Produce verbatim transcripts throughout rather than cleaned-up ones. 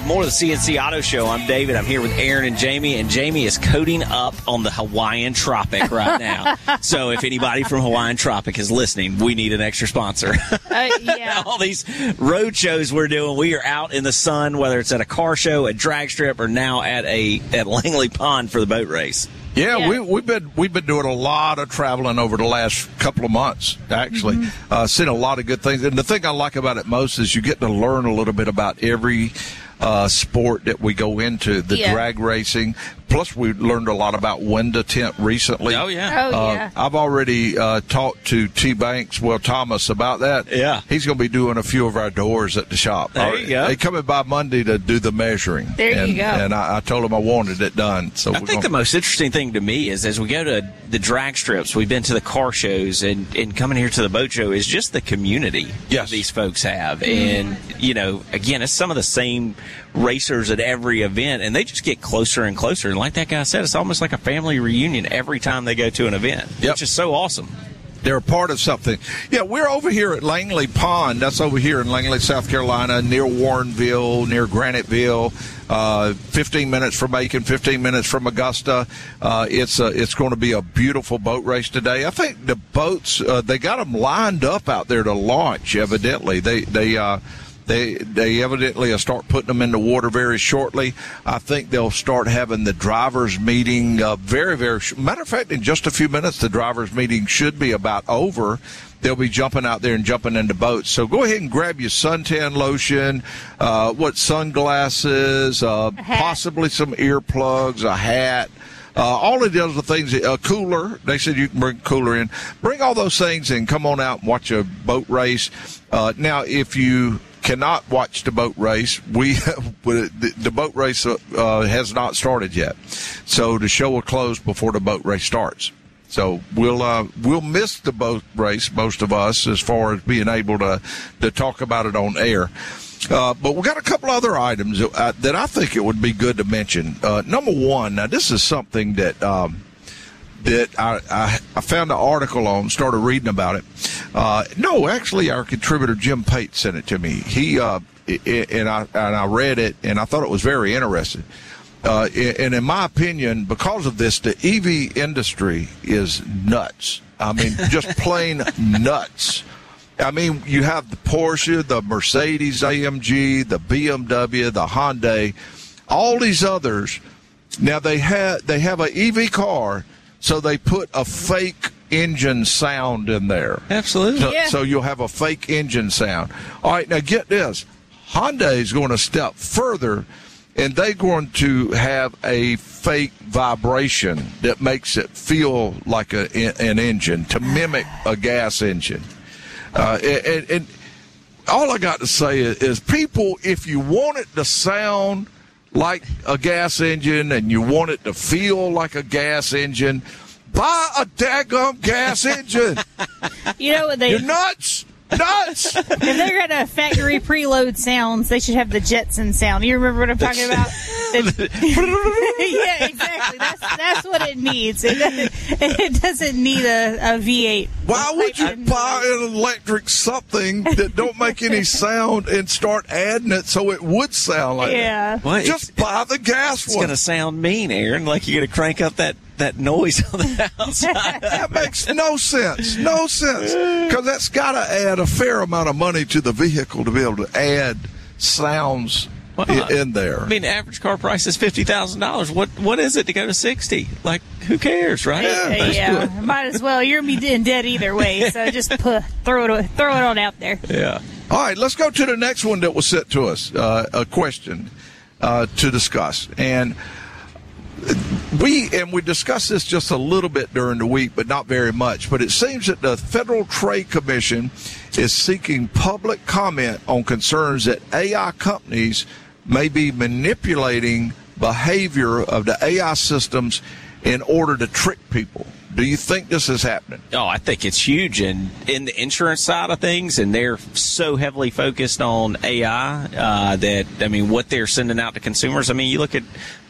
with more of the C N C Auto Show. I'm David. I'm here with Aaron and Jamie, and Jamie is coating up on the Hawaiian Tropic right now. So if anybody from Hawaiian Tropic is listening, we need an extra sponsor. Uh, yeah. All these road shows we're doing, we are out in the sun, whether it's at a car show, a drag strip, or now at a at Langley Pond for the boat race. Yeah, Yeah. We, we've been we've been doing a lot of traveling over the last couple of months, actually. Mm-hmm. Uh, seen a lot of good things. And the thing I like about it most is you get to learn a little bit about every uh, sport that we go into, the Yeah. drag racing. Plus, we learned a lot about window tint recently. Oh, yeah. Oh, Uh, yeah. I've already uh, talked to T. Banks, Will Thomas, about that. Yeah. He's going to be doing a few of our doors at the shop. There you go. They coming by Monday to do the measuring. There you and, go. And I, I told him I wanted it done. So I we're think gonna, the most interesting thing to me is as we go to the drag strips, we've been to the car shows, and, and coming here to the boat show is just the community Yes. these folks have. And, you know, again, it's some of the same racers at every event, and they just get closer and closer. And like that guy said, it's almost like a family reunion every time they go to an event, Yep. which is so awesome. They're a part of something. Yeah, we're over here at Langley Pond. That's over here in Langley, South Carolina, near Warrenville, near Graniteville. Uh, fifteen minutes from Macon, fifteen minutes from Augusta. Uh, it's a, it's going to be a beautiful boat race today. I think the boats, uh, they got them lined up out there to launch, evidently. They, they, uh, They they evidently will start putting them in the water very shortly. I think they'll start having the drivers' meeting uh, very, very sh- matter of fact, in just a few minutes, the drivers' meeting should be about over. They'll be jumping out there and jumping into boats. So go ahead and grab your suntan lotion, uh, what sunglasses, uh, possibly some earplugs, a hat. Uh, all of the other things, a cooler. They said you can bring a cooler in. Bring all those things and come on out and watch a boat race. Uh, now, if you cannot watch the boat race, we the, the boat race uh, has not started yet. So the show will close before the boat race starts. So we'll uh, we'll miss the boat race, most of us, as far as being able to to talk about it on air. Uh, but we got a couple other items that, uh, that I think it would be good to mention. Uh, number one, now this is something that um, that I, I, I found an article on, started reading about it. Uh, no, actually, our contributor Jim Pate sent it to me. He uh, and I and I read it, and I thought it was very interesting. Uh, and in my opinion, because of this, the E V industry is nuts. I mean, just plain nuts. I mean, you have the Porsche, the Mercedes A M G, the B M W, the Hyundai, all these others. Now they have they have an E V car, so they put a fake engine sound in there. Absolutely. So, Yeah. so you'll have a fake engine sound. All right, now get this. Hyundai is going to step further, and they're going to have a fake vibration that makes it feel like a, an engine to mimic a gas engine. Uh, and, and all I got to say is, is, people, if you want it to sound like a gas engine and you want it to feel like a gas engine, buy a daggum gas engine. You know what they? You're nuts. Nuts. If they're gonna factory preload sounds, they should have the Jetson sound. You remember what I'm talking about? Yeah, exactly. That's that's what it needs. It doesn't, it doesn't need a, a V eight. Why would you buy an electric something that don't make any sound and start adding it so it would sound like Yeah. that? Well, Just it's- buy the gas It's one. going to sound mean, Aaron, like you're going to crank up that, that noise on the outside. That makes no sense. No sense. Because that's got to add a fair amount of money to the vehicle to be able to add sounds Well, i- in there. I mean, the average car price is fifty thousand dollars. What What is it to go to sixty? Like, who cares, right? Yeah, yeah. Might as well. You're gonna be in debt either way. So just put, throw it throw it on out there. Yeah. All right, let's go to the next one that was sent to us, uh, a question uh, to discuss. And we and we discussed this just a little bit during the week, but not very much. But it seems that the Federal Trade Commission is seeking public comment on concerns that A I companies may be manipulating behavior of the A I systems in order to trick people. Do you think this is happening? Oh, I think it's huge. And in the insurance side of things, and they're so heavily focused on A I uh, that, I mean, what they're sending out to consumers. I mean, you look at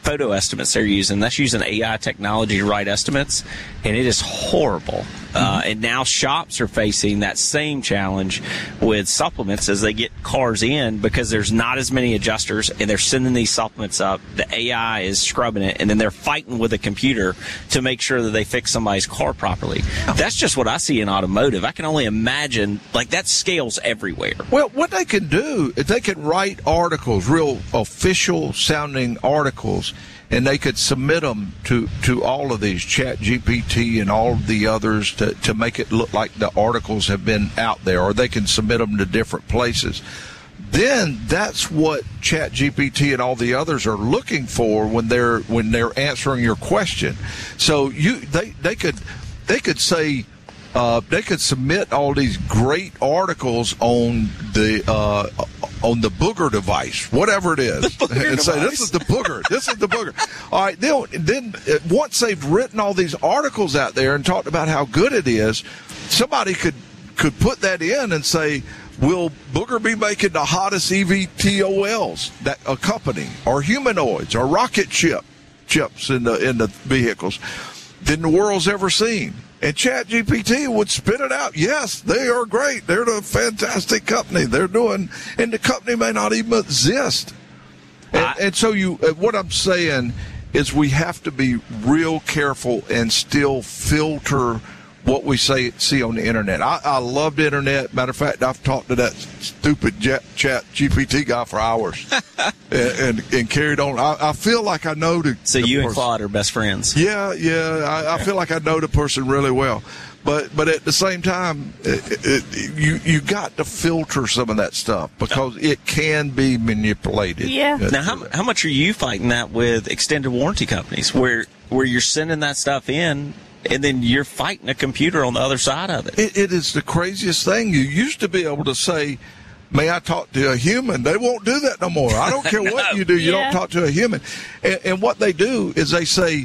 photo estimates they're using. That's using A I technology to write estimates, and it is horrible. Uh, and now shops are facing that same challenge with supplements as they get cars in, because there's not as many adjusters, and they're sending these supplements up. The A I is scrubbing it, and then they're fighting with a computer to make sure that they fix somebody's car properly. That's just what I see in automotive. I can only imagine, like, that scales everywhere. Well, what they can do is they can write articles, real official sounding articles, and they could submit them to, to all of these, Chat G P T and all of the others, to, to make it look like the articles have been out there, or they can submit them to different places. Then that's what Chat G P T and all the others are looking for when they're when they're answering your question. So you they they could they could say uh, they could submit all these great articles on the uh, on the booger device, whatever it is, and device. say, this is the booger, this is the booger. All right, then, then once they've written all these articles out there and talked about how good it is, somebody could could put that in and say, will booger be making the hottest E V T O Ls that a company, or humanoids, or rocket ship chips in the in the vehicles than the world's ever seen? And Chat G P T would spit it out. Yes, they are great. They're a fantastic company. They're doing, and the company may not even exist. And, I, and so you, what I'm saying is we have to be real careful and still filter what we say see on the internet. I, I love the internet. Matter of fact, I've talked to that stupid Chat, Chat G P T guy for hours and, and and carried on. I, I feel like I know the. So the you person. and Claude are best friends. Yeah, yeah. I, I feel like I know the person really well, but but at the same time, it, it, you you got to filter some of that stuff, because it can be manipulated. Yeah. Now, how how much are you fighting that with extended warranty companies, where where you're sending that stuff in, and then you're fighting a computer on the other side of it? It, it is the craziest thing. You used to be able to say, may I talk to a human? They won't do that no more. I don't care no. what you do. You Yeah. don't talk to a human. And, and what they do is they say,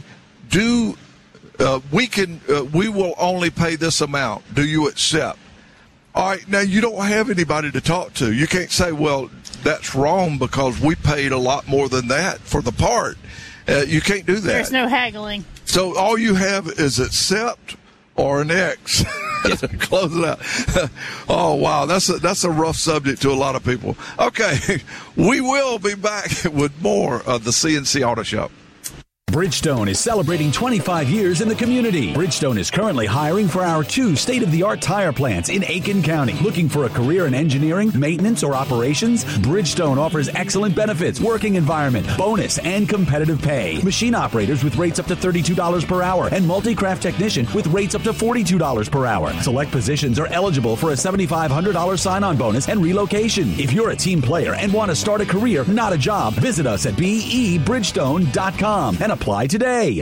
do uh, we can uh, we will only pay this amount. Do you accept? All right. Now, you don't have anybody to talk to. You can't say, well, that's wrong because we paid a lot more than that for the part. Uh, you can't do that. There's no haggling. So all you have is accept or an X. Close it out. Oh, wow. That's a, that's a rough subject to a lot of people. Okay. We will be back with more of the C N C Auto Shop. Bridgestone is celebrating twenty-five years in the community. Bridgestone is currently hiring for our two state-of-the-art tire plants in Aiken County. Looking for a career in engineering, maintenance, or operations? Bridgestone offers excellent benefits, working environment, bonus, and competitive pay. Machine operators with rates up to thirty-two dollars per hour and multi-craft technician with rates up to forty-two dollars per hour. Select positions are eligible for a seven thousand five hundred dollars sign-on bonus and relocation. If you're a team player and want to start a career, not a job, visit us at B E bridgestone dot com and apply today.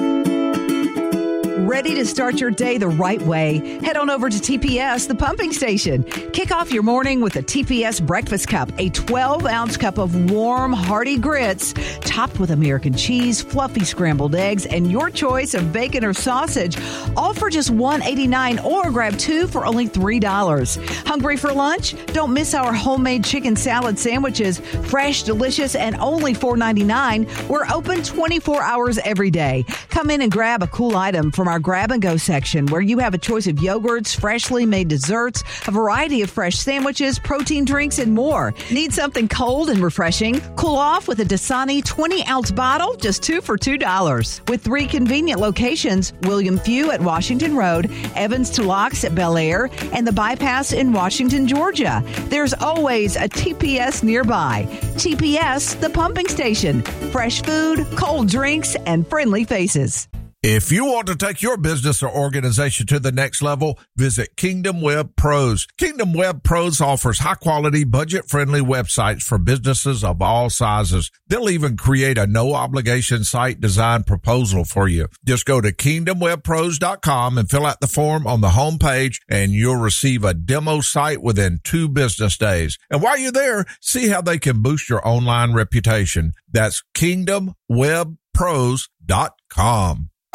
Ready to start your day the right way? Head on over to T P S, the pumping station. Kick off your morning with a T P S breakfast cup, a twelve-ounce cup of warm, hearty grits, topped with American cheese, fluffy scrambled eggs, and your choice of bacon or sausage, all for just one dollar and eighty-nine cents, or grab two for only three dollars. Hungry for lunch? Don't miss our homemade chicken salad sandwiches, fresh, delicious, and only four dollars and ninety-nine cents. We're open twenty-four hours every day. Come in and grab a cool item from our grab and go section, where you have a choice of yogurts, freshly made desserts, a variety of fresh sandwiches, protein drinks, and more. Need something cold and refreshing? Cool off with a Dasani twenty-ounce bottle, just two for two dollars. With three convenient locations: William Few at Washington Road, Evans to Locks at Bel Air, and the Bypass in Washington, Georgia. There's always a T P S nearby. T P S, the pumping station. Fresh food, cold drinks, and friendly faces. If you want to take your business or organization to the next level, visit Kingdom Web Pros. Kingdom Web Pros offers high-quality, budget-friendly websites for businesses of all sizes. They'll even create a no-obligation site design proposal for you. Just go to kingdom web pros dot com and fill out the form on the home page, and you'll receive a demo site within two business days. And while you're there, see how they can boost your online reputation. That's kingdom web pros dot com.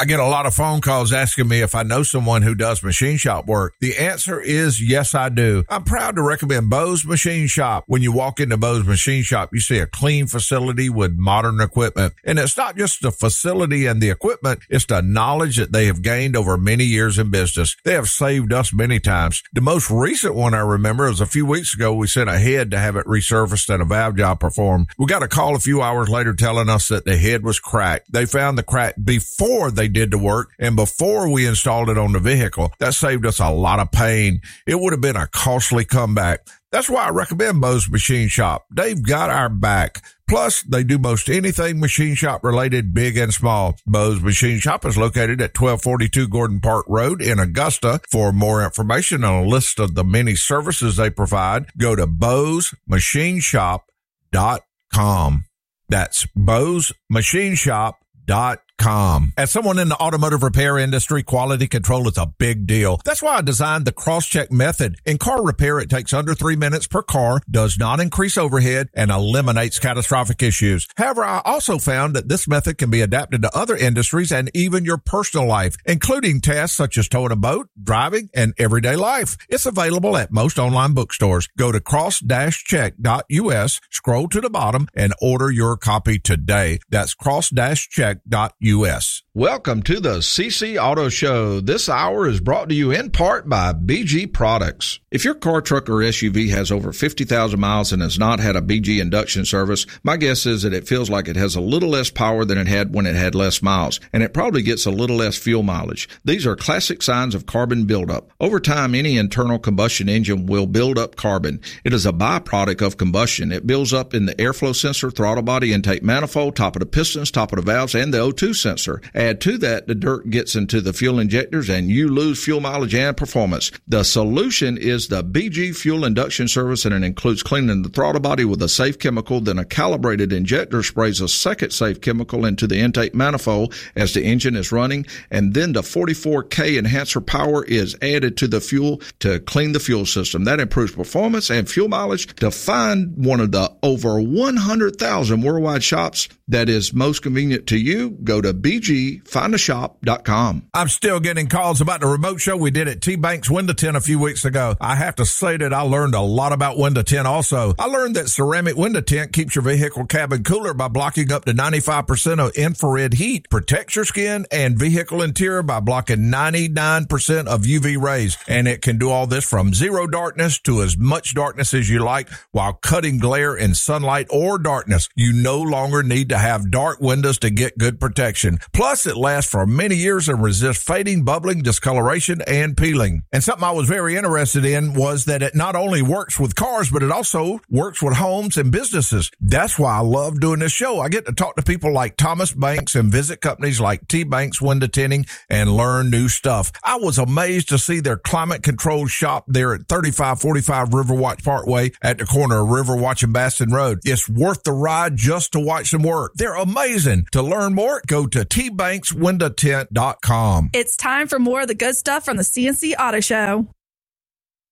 I get a lot of phone calls asking me if I know someone who does machine shop work. The answer is yes, I do. I'm proud to recommend Bo's Machine Shop. When you walk into Bo's Machine Shop, you see a clean facility with modern equipment. And it's not just the facility and the equipment, it's the knowledge that they have gained over many years in business. They have saved us many times. The most recent one I remember was a few weeks ago. We sent a head to have it resurfaced and a valve job performed. We got a call a few hours later telling us that the head was cracked. They found the crack before they did the work and before we installed it on the vehicle. That saved us a lot of pain. It would have been a costly comeback. That's why I recommend Bo's Machine Shop. They've got our back. Plus, they do most anything machine shop related, big and small. Bo's Machine Shop is located at twelve forty-two Gordon Park Road in Augusta. For more information and a list of the many services they provide, go to bos machine shop dot com. That's bos machine shop dot com. As someone in the automotive repair industry, quality control is a big deal. That's why I designed the cross-check method. In car repair, it takes under three minutes per car, does not increase overhead, and eliminates catastrophic issues. However, I also found that this method can be adapted to other industries and even your personal life, including tasks such as towing a boat, driving, and everyday life. It's available at most online bookstores. Go to cross dash check dot U S, scroll to the bottom, and order your copy today. That's cross dash check dot U S. Welcome to the C C Auto Show. This hour is brought to you in part by B G Products. If your car, truck, or S U V has over fifty thousand miles and has not had a B G induction service, my guess is that it feels like it has a little less power than it had when it had less miles, and it probably gets a little less fuel mileage. These are classic signs of carbon buildup. Over time, any internal combustion engine will build up carbon. It is a byproduct of combustion. It builds up in the airflow sensor, throttle body, intake manifold, top of the pistons, top of the valves, and the O two sensor. Add to that, the dirt gets into the fuel injectors and you lose fuel mileage and performance. The solution is the B G Fuel Induction Service, and it includes cleaning the throttle body with a safe chemical. Then a calibrated injector sprays a second safe chemical into the intake manifold as the engine is running, and then the forty-four K enhancer power is added to the fuel to clean the fuel system. That improves performance and fuel mileage. To find one of the over one hundred thousand worldwide shops that is most convenient to you, go to b g find a shop dot com. I'm still getting calls about the remote show we did at T-Banks Window Tint a few weeks ago. I have to say that I learned a lot about window tint also. I learned that ceramic window tint keeps your vehicle cabin cooler by blocking up to ninety-five percent of infrared heat, protects your skin and vehicle interior by blocking ninety-nine percent of U V rays. And it can do all this from zero darkness to as much darkness as you like while cutting glare in sunlight or darkness. You no longer need to have dark windows to get good protection. Plus, it lasts for many years and resists fading, bubbling, discoloration, and peeling. And something I was very interested in was that it not only works with cars, but it also works with homes and businesses. That's why I love doing this show. I get to talk to people like Thomas Banks and visit companies like T-Banks Window Tinting and learn new stuff. I was amazed to see their climate-controlled shop there at thirty-five forty-five Riverwatch Parkway at the corner of Riverwatch and Baston Road. It's worth the ride just to watch them work. They're amazing. To learn more, go to T banks window tint dot com. It's time for more of the good stuff from the C N C Auto Show.